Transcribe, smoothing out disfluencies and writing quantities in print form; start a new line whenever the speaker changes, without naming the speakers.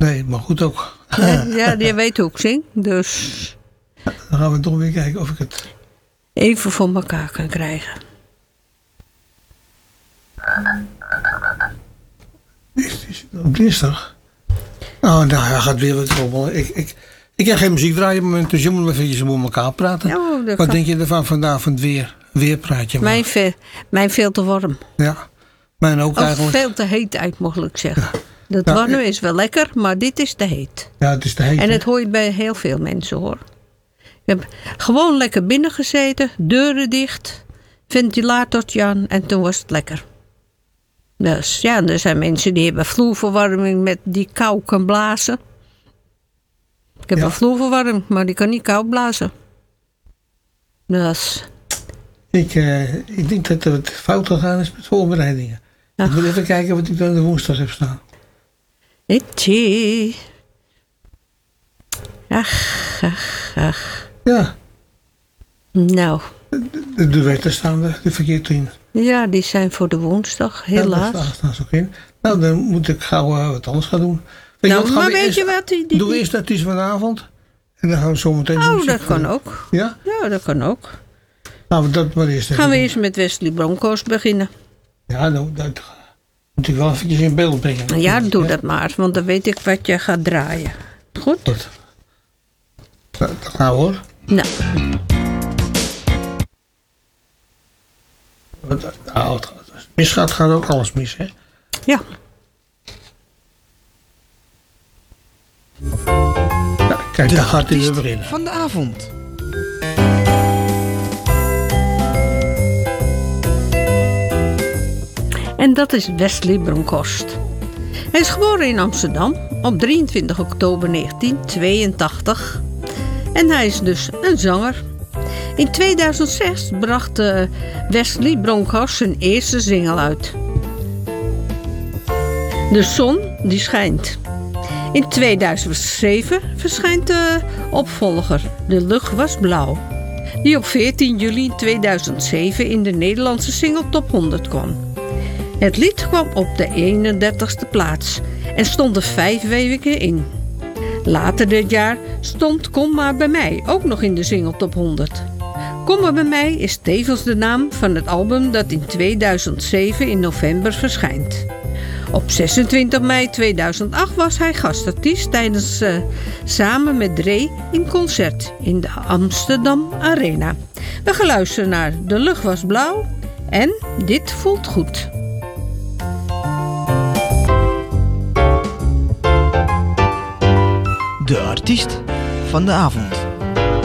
Nee, maar goed ook.
Ja, die weet hoe ik zing. Dus
Dan gaan we toch weer kijken of ik het...
even voor elkaar kan krijgen.
Is het op dinsdag? Nou, hij gaat weer wat rommelen. Ik kan geen muziek draaien op het moment, dus je moet maar eventjes met elkaar praten.
Ja,
wat denk je ervan vandaag van het weer? Weerpraatje maar.
Mijn veel te warm.
Ja, mijn ook eigenlijk.
Veel te heet uit, moet ik zeggen. Dat warme is wel lekker, maar dit is te heet.
Ja, het is te heet.
En het hoor je bij heel veel mensen, hoor. Ik heb gewoon lekker binnen gezeten, deuren dicht, ventilatortje aan en toen was het lekker. Dus ja, er zijn mensen die hebben vloerverwarming met die kou kan blazen. Ik heb een vloerverwarming, maar die kan niet koud blazen. Dus...
Ik denk dat het fout gegaan is met voorbereidingen.
Ach.
Ik moet even kijken wat ik dan de woensdag heb staan.
Itchy. Ach.
Ja.
Nou.
De wetten staan er verkeerd in.
Ja, die zijn voor de woensdag, helaas.
Daar staan ze ook in. Nou, dan moet ik gauw wat anders gaan doen.
Weet je wat?
Doe eerst dat is vanavond. En dan gaan we zo meteen...
Oh, dat kan ook.
Ja?
Ja, dat kan ook.
Nou, dat maar eerst
Gaan we eerst met Wesley Bronkhorst beginnen.
Ja, nou, dat moet ik wel eventjes in beeld brengen.
Ja, doe dat maar, want dan weet ik wat je gaat draaien. Goed?
Goed. Dat gaan we, hoor.
Nou.
Nou, als het misgaat, gaat ook alles mis, hè?
Ja.
Nou, kijk, daar gaat hij weer beginnen.
Van de avond.
En dat is Wesley Bronkhorst. Hij is geboren in Amsterdam op 23 oktober 1982. En hij is dus een zanger. In 2006 bracht Wesley Bronkhorst zijn eerste single uit. De zon die schijnt. In 2007 verschijnt de opvolger De lucht was blauw, die op 14 juli 2007 in de Nederlandse single top 100 kwam. Het lied kwam op de 31ste plaats en stond er 5 weken in. Later dit jaar stond Kom maar bij mij ook nog in de single top 100. Kom maar bij mij is tevens de naam van het album dat in 2007 in november verschijnt. Op 26 mei 2008 was hij gastartiest tijdens samen met Dre in concert in de Amsterdam Arena. We gaan luisteren naar De lucht was blauw en Dit voelt goed.
De artiest van de avond.